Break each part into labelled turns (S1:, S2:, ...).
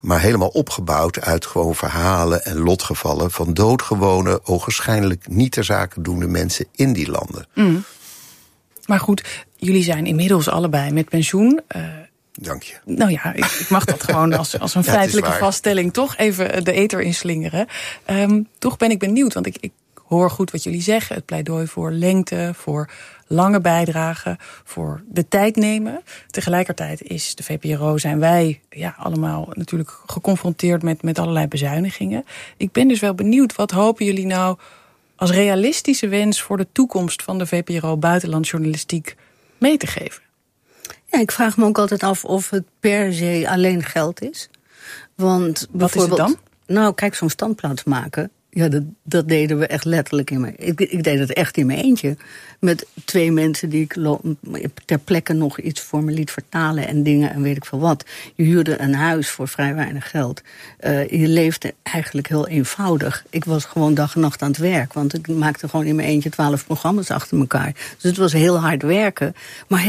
S1: Maar helemaal opgebouwd uit gewoon verhalen en lotgevallen van doodgewone, ogenschijnlijk niet ter zake doende mensen in die landen.
S2: Maar goed, jullie zijn inmiddels allebei met pensioen.
S1: Dank je.
S2: Nou ja, ik mag dat gewoon als een feitelijke vaststelling toch even de ether inslingeren. Toch ben ik benieuwd, want ik hoor goed wat jullie zeggen. Het pleidooi voor lengte, voor lange bijdragen, voor de tijd nemen. Tegelijkertijd is de VPRO, zijn wij allemaal natuurlijk geconfronteerd met allerlei bezuinigingen. Ik ben dus wel benieuwd, wat hopen jullie nou als realistische wens voor de toekomst van de VPRO buitenlandjournalistiek mee te geven?
S3: Ja, ik vraag me ook altijd af of het per se alleen geld is. Want
S2: wat is het dan?
S3: Nou, kijk, zo'n standplaats maken. Ja, dat deden we echt letterlijk ik deed het echt in mijn eentje. Met 2 mensen die ik ter plekke nog iets voor me liet vertalen en dingen en weet ik veel wat. Je huurde een huis voor vrij weinig geld. Je leefde eigenlijk heel eenvoudig. Ik was gewoon dag en nacht aan het werk. Want ik maakte gewoon in mijn eentje 12 programma's achter elkaar. Dus het was heel hard werken. Maar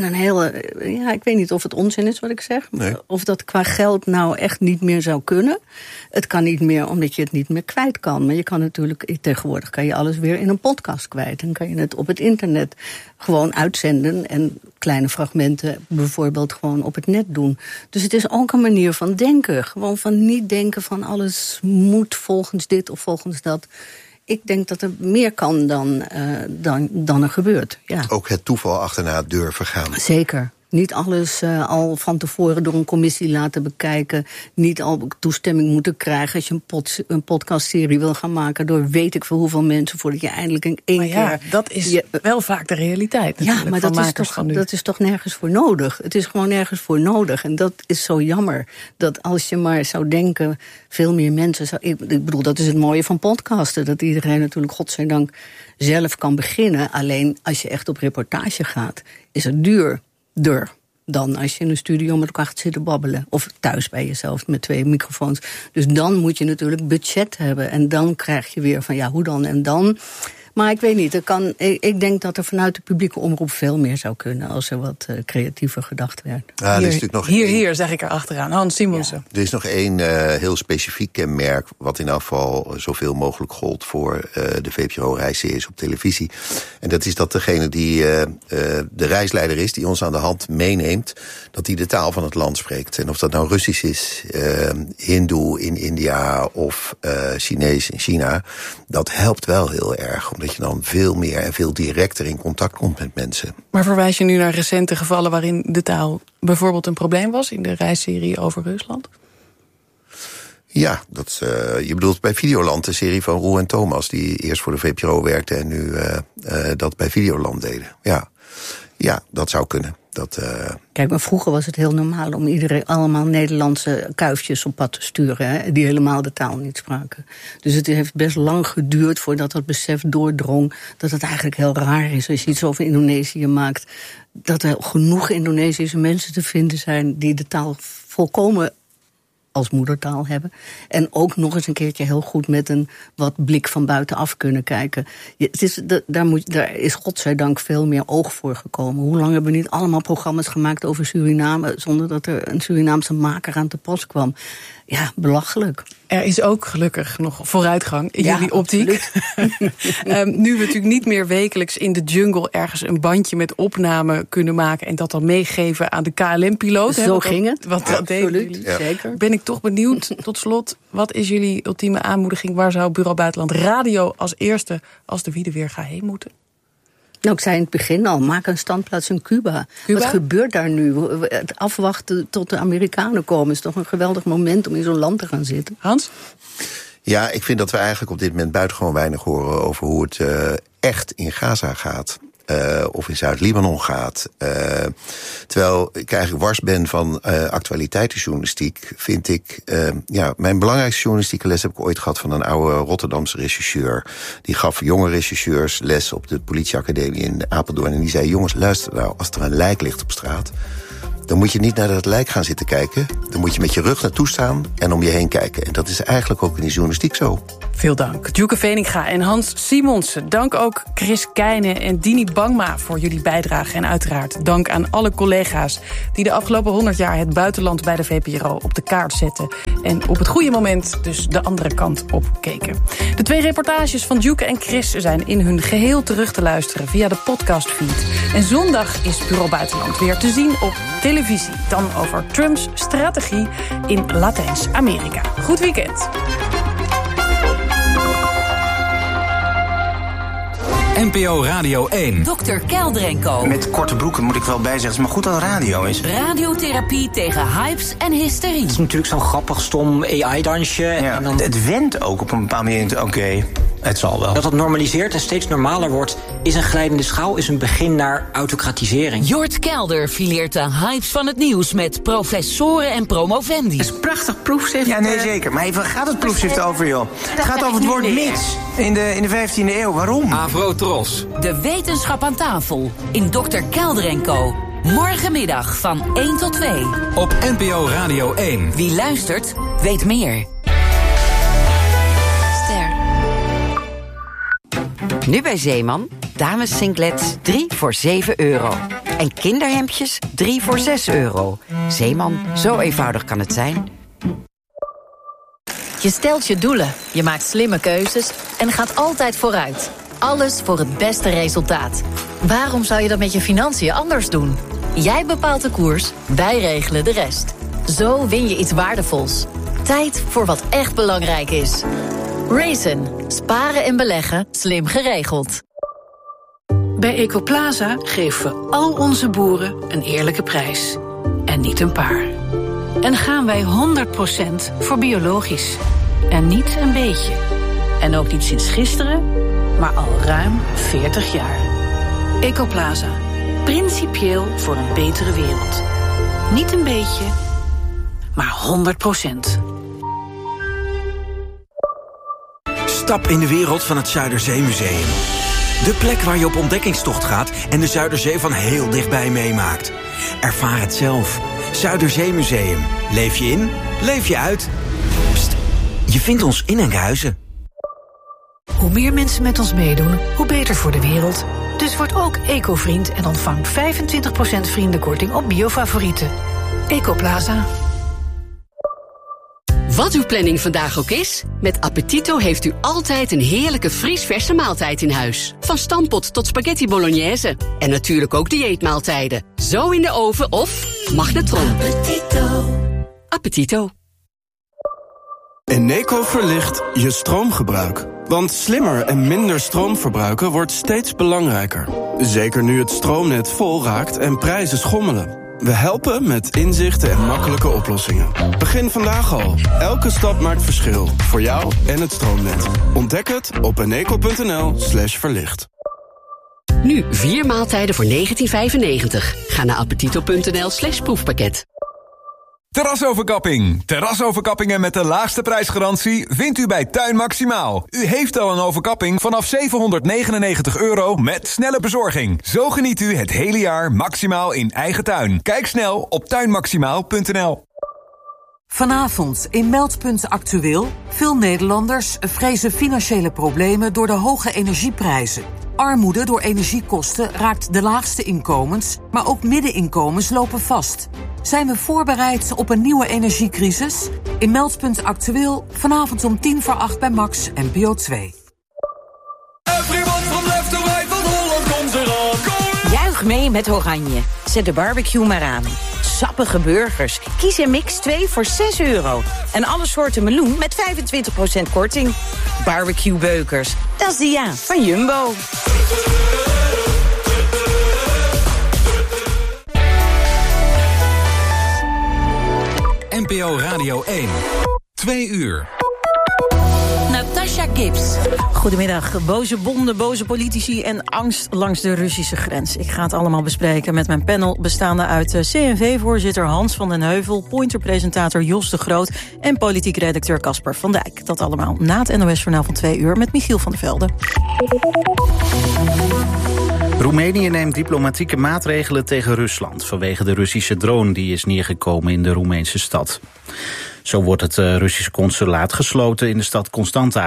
S3: ik weet niet of het onzin is wat ik zeg.
S1: Nee.
S3: Of dat qua geld nou echt niet meer zou kunnen. Het kan niet meer omdat je het niet meer kwijt kan. Maar je kan natuurlijk, tegenwoordig kan je alles weer in een podcast kwijt. En kan je het op het internet gewoon uitzenden en kleine fragmenten bijvoorbeeld gewoon op het net doen. Dus het is ook een manier van denken. Gewoon van niet denken van alles moet volgens dit of volgens dat. Ik denk dat er meer kan dan er gebeurt. Ja.
S1: Ook het toeval achterna durven gaan.
S3: Zeker. Niet alles al van tevoren door een commissie laten bekijken. Niet al toestemming moeten krijgen als je een podcastserie wil gaan maken door weet ik veel hoeveel mensen voordat je eindelijk in één keer...
S2: dat is wel vaak de realiteit natuurlijk.
S3: Ja, maar dat is toch nergens voor nodig. Het is gewoon nergens voor nodig. En dat is zo jammer. Dat als je maar zou denken, veel meer mensen... Ik bedoel, dat is het mooie van podcasten. Dat iedereen natuurlijk, godzijdank, zelf kan beginnen. Alleen als je echt op reportage gaat, is het duurder dan als je in een studio met elkaar gaat zitten babbelen. Of thuis bij jezelf met 2 microfoons. Dus dan moet je natuurlijk budget hebben. En dan krijg je weer van hoe dan en dan. Maar ik weet niet, ik denk dat er vanuit de publieke omroep veel meer zou kunnen als er wat creatiever gedacht werd.
S2: Hier zeg ik er achteraan. Hans Simonsen.
S1: Ja. Er is nog 1 heel specifiek kenmerk wat in elk geval zoveel mogelijk gold voor de VPRO-reisseries op televisie. En dat is dat degene die de reisleider is, die ons aan de hand meeneemt, dat die de taal van het land spreekt. En of dat nou Russisch is, Hindoe in India of Chinees in China, dat helpt wel heel erg, omdat je dan veel meer en veel directer in contact komt met mensen. Maar
S2: verwijs je nu naar recente gevallen waarin de taal bijvoorbeeld een probleem was in de reisserie over Rusland?
S1: Ja, je bedoelt bij Videoland, de serie van Roel en Thomas, die eerst voor de VPRO werkte en nu dat bij Videoland deden. Ja, dat zou kunnen.
S3: Kijk, maar vroeger was het heel normaal om allemaal Nederlandse kuifjes op pad te sturen, hè, die helemaal de taal niet spraken. Dus het heeft best lang geduurd voordat dat besef doordrong dat het eigenlijk heel raar is als je iets over Indonesië maakt, dat er genoeg Indonesische mensen te vinden zijn die de taal volkomen als moedertaal hebben. En ook nog eens een keertje heel goed met een wat blik van buitenaf kunnen kijken. Daar is godzijdank veel meer oog voor gekomen. Hoe lang hebben we niet allemaal programma's gemaakt over Suriname zonder dat er een Surinaamse maker aan te pas kwam? Ja, belachelijk.
S2: Er is ook gelukkig nog vooruitgang in jullie optiek. Nu we natuurlijk niet meer wekelijks in de jungle ergens een bandje met opname kunnen maken en dat dan meegeven aan de KLM-piloot.
S3: Zo ging het.
S2: Wat dat deden jullie.
S3: Ja. Zeker.
S2: Ben ik toch benieuwd, tot slot, wat is jullie ultieme aanmoediging? Waar zou Bureau Buitenland Radio als eerste, als de wiede weer gaat heen moeten?
S3: Nou, ik zei in het begin al, maak een standplaats in Cuba. Wat gebeurt daar nu? Het afwachten tot de Amerikanen komen is toch een geweldig moment om in zo'n land te gaan zitten.
S2: Hans?
S1: Ja, ik vind dat we eigenlijk op dit moment buitengewoon weinig horen over hoe het echt in Gaza gaat. Of in Zuid-Libanon gaat. Terwijl ik eigenlijk wars ben van actualiteitenjournalistiek, vind ik... mijn belangrijkste journalistieke les heb ik ooit gehad van een oude Rotterdamse rechercheur. Die gaf jonge rechercheurs les op de politieacademie in Apeldoorn. En die zei, jongens, luister nou, als er een lijk ligt op straat, dan moet je niet naar dat lijk gaan zitten kijken. Dan moet je met je rug naartoe staan en om je heen kijken. En dat is eigenlijk ook in de journalistiek zo.
S2: Veel dank, Djoeke Veninga en Hans Simonsen. Dank ook Chris Keijnen en Dini Bangma voor jullie bijdrage. En uiteraard dank aan alle collega's die de afgelopen 100 jaar het buitenland bij de VPRO op de kaart zetten. En op het goede moment dus de andere kant op keken. De 2 reportages van Djoeke en Chris zijn in hun geheel terug te luisteren via de podcastfeed. En zondag is Bureau Buitenland weer te zien op televisie. Dan over Trumps strategie in Latijns-Amerika. Goed weekend.
S4: NPO Radio 1.
S5: Dr. Kelder en Co.
S6: Met korte broeken moet ik wel bijzeggen. Het is maar goed dat het radio is.
S5: Radiotherapie tegen hypes en hysterie.
S6: Het is natuurlijk zo'n grappig, stom AI-dansje. Ja. En dan het wendt ook op een bepaalde manier. Oké, het zal wel. Dat het normaliseert en steeds normaler wordt, is een glijdende schaal, is een begin naar autocratisering.
S5: Jort Kelder fileert de hypes van het nieuws met professoren en promovendi.
S6: Dat is een prachtig proefschrift. Ja, nee, zeker. Maar even, waar gaat het proefschrift over, joh? Het gaat over het woord mits in de 15e eeuw. Waarom?
S4: Avrotros.
S5: De wetenschap aan tafel in Dr. Kelder en Co. Morgenmiddag van 1 tot 2.
S4: Op NPO Radio 1.
S5: Wie luistert, weet meer.
S7: Nu bij Zeeman, dames singlets 3 voor €7. En kinderhemdjes 3 voor €6. Zeeman, zo eenvoudig kan het zijn.
S8: Je stelt je doelen, je maakt slimme keuzes en gaat altijd vooruit. Alles voor het beste resultaat. Waarom zou je dat met je financiën anders doen? Jij bepaalt de koers, wij regelen de rest. Zo win je iets waardevols. Tijd voor wat echt belangrijk is. Raisin. Sparen en beleggen, slim geregeld.
S9: Bij Ecoplaza geven we al onze boeren een eerlijke prijs. En niet een paar. En gaan wij 100% voor biologisch. En niet een beetje. En ook niet sinds gisteren, maar al ruim 40 jaar. Ecoplaza. Principieel voor een betere wereld. Niet een beetje, maar 100%.
S10: Stap in de wereld van het Zuiderzeemuseum. De plek waar je op ontdekkingstocht gaat en de Zuiderzee van heel dichtbij meemaakt. Ervaar het zelf. Zuiderzeemuseum. Leef je in, leef je uit. Pst, je vindt ons in Enkhuizen.
S9: Hoe meer mensen met ons meedoen, hoe beter voor de wereld. Dus word ook eco-vriend en ontvang 25% vriendenkorting op biofavorieten. Ecoplaza.
S11: Wat uw planning vandaag ook is, met Appetito heeft u altijd een heerlijke vriesverse maaltijd in huis. Van stampot tot spaghetti bolognese. En natuurlijk ook dieetmaaltijden. Zo in de oven of magnetron. Appetito. Appetito.
S12: Eneco verlicht je stroomgebruik. Want slimmer en minder stroom verbruiken wordt steeds belangrijker. Zeker nu het stroomnet vol raakt en prijzen schommelen. We helpen met inzichten en makkelijke oplossingen. Begin vandaag al. Elke stap maakt verschil. Voor jou en het stroomnet. Ontdek het op eneco.nl/verlicht.
S11: Nu 4 maaltijden voor €19,95. Ga naar appetito.nl/proefpakket.
S13: Terrasoverkapping. Terrasoverkappingen met de laagste prijsgarantie vindt u bij Tuin Maximaal. U heeft al een overkapping vanaf €799 met snelle bezorging. Zo geniet u het hele jaar maximaal in eigen tuin. Kijk snel op tuinmaximaal.nl.
S14: Vanavond in Meldpunt Actueel. Veel Nederlanders vrezen financiële problemen door de hoge energieprijzen. Armoede door energiekosten raakt de laagste inkomens, maar ook middeninkomens lopen vast. Zijn we voorbereid op een nieuwe energiecrisis? In Meldpunt Actueel, vanavond om 7:50 bij Max NPO 2.
S15: Juich mee met Oranje. Zet de barbecue maar aan. Sappige burgers. Kies een mix 2 voor €6. En alle soorten meloen met 25% korting. Barbecue beukers. Dat is Dia van Jumbo.
S4: NPO Radio 1. 2 uur.
S5: Natasha Gibbs.
S16: Goedemiddag. Boze bonden, boze politici en angst langs de Russische grens. Ik ga het allemaal bespreken met mijn panel bestaande uit CNV-voorzitter Hans van den Heuvel, Pointer-presentator Jos de Groot en politiek redacteur Casper van Dijk. Dat allemaal na het NOS-journaal van 2 uur met Michiel van der Velde.
S17: Roemenië neemt diplomatieke maatregelen tegen Rusland vanwege de Russische drone die is neergekomen in de Roemeense stad. Zo wordt het Russische consulaat gesloten in de stad Constanta.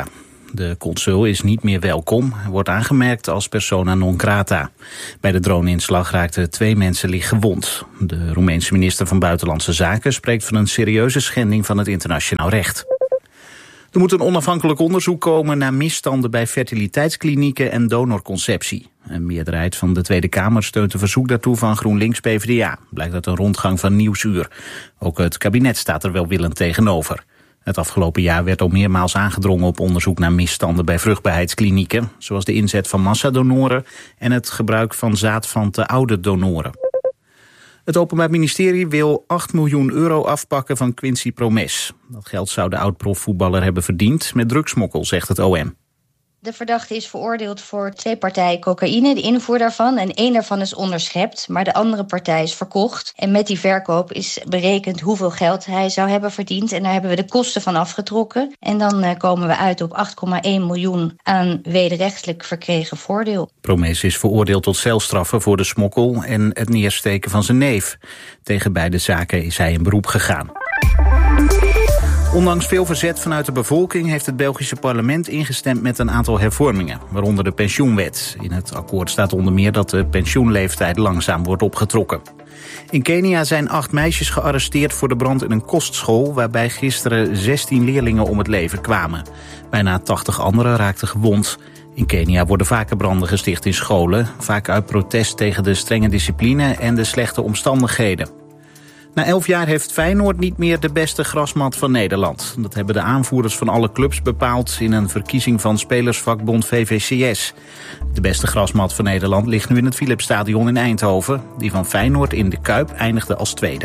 S17: De consul is niet meer welkom en wordt aangemerkt als persona non grata. Bij de drone-inslag raakten 2 mensen licht gewond. De Roemeense minister van Buitenlandse Zaken spreekt van een serieuze schending van het internationaal recht. Er moet een onafhankelijk onderzoek komen naar misstanden bij fertiliteitsklinieken en donorconceptie. Een meerderheid van de Tweede Kamer steunt een verzoek daartoe van GroenLinks-PVDA. Blijkt uit een rondgang van Nieuwsuur. Ook het kabinet staat er welwillend tegenover. Het afgelopen jaar werd al meermaals aangedrongen op onderzoek naar misstanden bij vruchtbaarheidsklinieken, zoals de inzet van massadonoren en het gebruik van zaad van te oude donoren. Het Openbaar Ministerie wil 8 miljoen euro afpakken van Quincy Promes. Dat geld zou de oud-profvoetballer hebben verdiend met drugsmokkel, zegt het OM.
S18: De verdachte is veroordeeld voor 2 partijen cocaïne, de invoer daarvan. En 1 daarvan is onderschept, maar de andere partij is verkocht. En met die verkoop is berekend hoeveel geld hij zou hebben verdiend. En daar hebben we de kosten van afgetrokken. En dan komen we uit op 8,1 miljoen aan wederrechtelijk verkregen voordeel.
S17: Promes is veroordeeld tot celstraffen voor de smokkel en het neersteken van zijn neef. Tegen beide zaken is hij in beroep gegaan. Ondanks veel verzet vanuit de bevolking heeft het Belgische parlement ingestemd met een aantal hervormingen, waaronder de pensioenwet. In het akkoord staat onder meer dat de pensioenleeftijd langzaam wordt opgetrokken. In Kenia zijn 8 meisjes gearresteerd voor de brand in een kostschool, waarbij gisteren 16 leerlingen om het leven kwamen. Bijna 80 anderen raakten gewond. In Kenia worden vaker branden gesticht in scholen, vaak uit protest tegen de strenge discipline en de slechte omstandigheden. Na 11 jaar heeft Feyenoord niet meer de beste grasmat van Nederland. Dat hebben de aanvoerders van alle clubs bepaald in een verkiezing van spelersvakbond VVCS. De beste grasmat van Nederland ligt nu in het Philipsstadion in Eindhoven. Die van Feyenoord in de Kuip eindigde als tweede.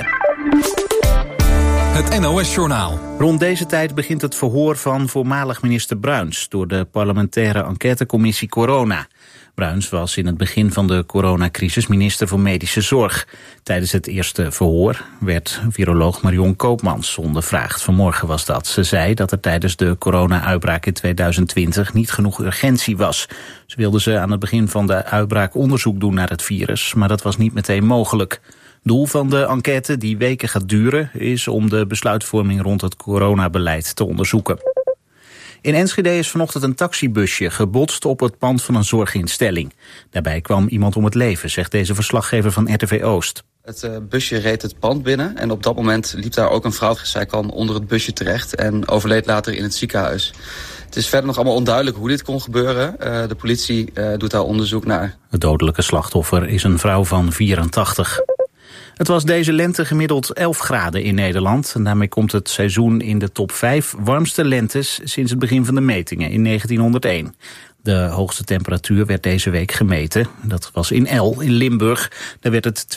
S4: Het NOS-journaal.
S17: Rond deze tijd begint het verhoor van voormalig minister Bruins door de parlementaire enquêtecommissie Corona. Bruins was in het begin van de coronacrisis minister voor Medische Zorg. Tijdens het eerste verhoor werd viroloog Marion Koopmans ondervraagd. Vanmorgen was dat. Ze zei dat er tijdens de corona-uitbraak in 2020 niet genoeg urgentie was. Ze wilde ze aan het begin van de uitbraak onderzoek doen naar het virus, maar dat was niet meteen mogelijk. Doel van de enquête, die weken gaat duren, is om de besluitvorming rond het coronabeleid te onderzoeken. In Enschede is vanochtend een taxibusje gebotst op het pand van een zorginstelling. Daarbij kwam iemand om het leven, zegt deze verslaggever van RTV Oost.
S19: Het busje reed het pand binnen en op dat moment liep daar ook een vrouw. Zij kwam onder het busje terecht en overleed later in het ziekenhuis. Het is verder nog allemaal onduidelijk hoe dit kon gebeuren. De politie doet daar onderzoek naar.
S17: Het dodelijke slachtoffer is een vrouw van 84. Het was deze lente gemiddeld 11 graden in Nederland. En daarmee komt het seizoen in de top 5 warmste lentes sinds het begin van de metingen in 1901. De hoogste temperatuur werd deze week gemeten. Dat was in El, in Limburg. Daar werd het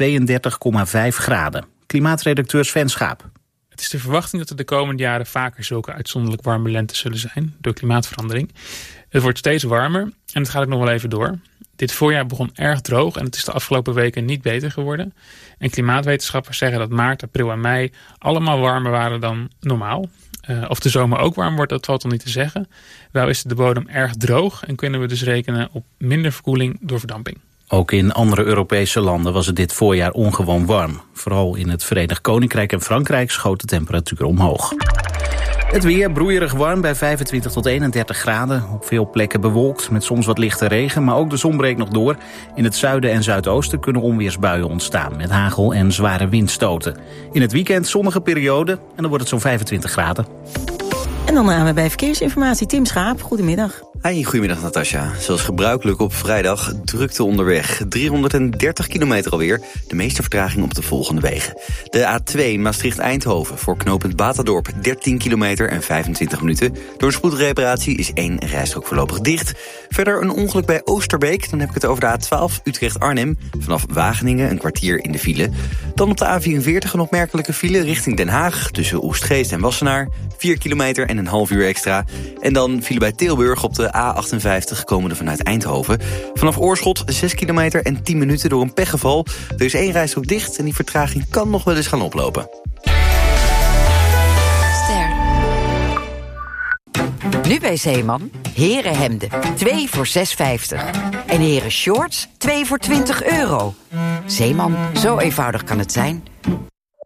S17: 32,5 graden. Klimaatredacteur Sven Schaap.
S20: Het is de verwachting dat er de komende jaren vaker zulke uitzonderlijk warme lentes zullen zijn door klimaatverandering. Het wordt steeds warmer en het gaat ook nog wel even door. Dit voorjaar begon erg droog en het is de afgelopen weken niet beter geworden. En klimaatwetenschappers zeggen dat maart, april en mei allemaal warmer waren dan normaal. Of de zomer ook warm wordt, dat valt nog niet te zeggen. Wel is de bodem erg droog en kunnen we dus rekenen op minder verkoeling door verdamping.
S17: Ook in andere Europese landen was het dit voorjaar ongewoon warm. Vooral in het Verenigd Koninkrijk en Frankrijk schoot de temperatuur omhoog. Het weer broeierig warm bij 25 tot 31 graden. Op veel plekken bewolkt met soms wat lichte regen, maar ook de zon breekt nog door. In het zuiden en zuidoosten kunnen onweersbuien ontstaan met hagel en zware windstoten. In het weekend zonnige periode en dan wordt het zo'n 25 graden.
S16: En dan gaan we bij verkeersinformatie. Tim Schaap, goedemiddag.
S21: Hi, goedemiddag Natasja. Zoals gebruikelijk op vrijdag drukte onderweg. 330 kilometer alweer, de meeste vertraging op de volgende wegen. De A2 Maastricht-Eindhoven voor knooppunt Batadorp 13 kilometer en 25 minuten. Door een spoedreparatie is 1 rijstrook voorlopig dicht. Verder een ongeluk bij Oosterbeek, dan heb ik het over de A12 Utrecht-Arnhem. Vanaf Wageningen een kwartier in de file. Dan op de A44 een opmerkelijke file richting Den Haag tussen Oestgeest en Wassenaar. 4 kilometer en een half uur extra. En dan file bij Tilburg op de A58 komende vanuit Eindhoven. Vanaf Oorschot 6 kilometer en 10 minuten door een pechgeval. Er is 1 rijstrook dicht en die vertraging kan nog wel eens gaan oplopen.
S7: Nu bij Zeeman, herenhemden, 2 voor €6,50. En heren shorts, 2 voor €20. Zeeman, zo eenvoudig kan het zijn.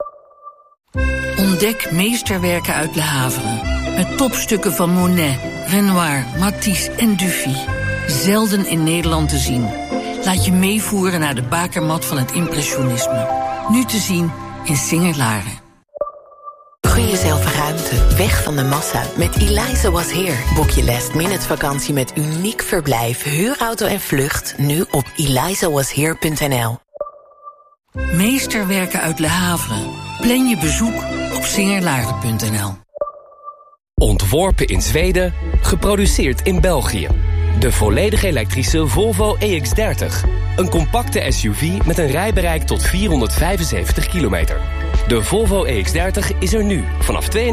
S22: Ontdek meesterwerken uit Le Havre. Met topstukken van Monet,
S9: Renoir, Matisse en Dufy. Zelden in Nederland te zien. Laat je meevoeren naar de bakermat van het impressionisme. Nu te zien in Singer-Laren.
S3: Gun jezelf ruimte, weg van de massa. Met Eliza Was Here boek je last-minute vakantie met uniek verblijf, huurauto en vlucht. Nu op elizawashere.nl.
S9: Meesterwerken uit Le Havre. Plan je bezoek op singerlaren.nl.
S22: Ontworpen in Zweden, geproduceerd in België. De volledig elektrische Volvo EX30. Een compacte SUV met een rijbereik tot 475 kilometer. De Volvo EX30 is er nu vanaf €32.995.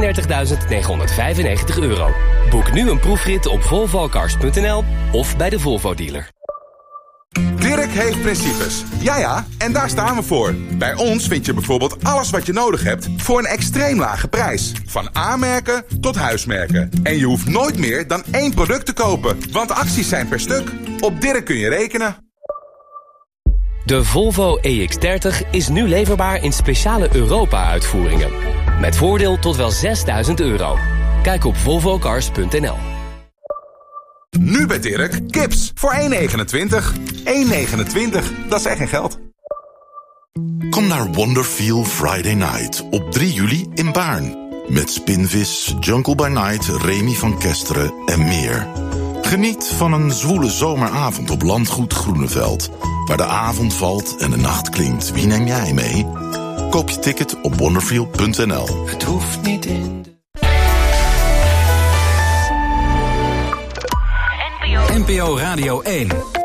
S22: Boek nu een proefrit op volvocars.nl of bij de Volvo dealer.
S23: Dirk heeft principes. Ja, en daar staan we voor. Bij ons vind je bijvoorbeeld alles wat je nodig hebt voor een extreem lage prijs. Van A-merken tot huismerken. En je hoeft nooit meer dan 1 product te kopen, want acties zijn per stuk. Op Dirk kun je rekenen.
S22: De Volvo EX30 is nu leverbaar in speciale Europa-uitvoeringen. Met voordeel tot wel €6.000. Kijk op volvocars.nl.
S23: Nu bij Dirk, kips voor €1,29. €1,29, dat is echt geen geld.
S24: Kom naar Wonderfeel Friday Night op 3 juli in Baarn. Met Spinvis, Jungle by Night, Remy van Kesteren en meer. Geniet van een zwoele zomeravond op landgoed Groeneveld. Waar de avond valt en de nacht klinkt. Wie neem jij mee? Koop je ticket op wonderfeel.nl.
S25: Het hoeft niet in
S4: NPO Radio 1.